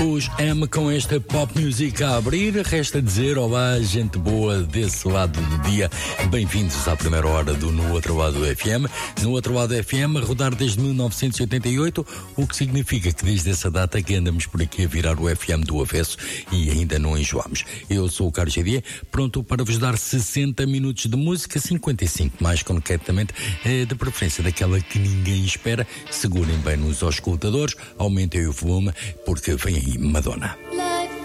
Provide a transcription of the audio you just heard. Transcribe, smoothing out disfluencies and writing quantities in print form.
Os M com esta pop music a abrir. Resta dizer olá, gente boa desse lado do dia. Bem-vindos à primeira hora do No Outro Lado do FM. No Outro Lado do FM, a rodar desde 1988, o que significa que desde essa data que andamos por aqui a virar o FM do avesso e ainda não enjoamos. Eu sou o Carlos Xavier, pronto para vos dar 60 minutos de música, 55 mais concretamente, de preferência daquela que ninguém espera. Segurem bem nos auscultadores, aumentem o volume, porque vem aí Madonna.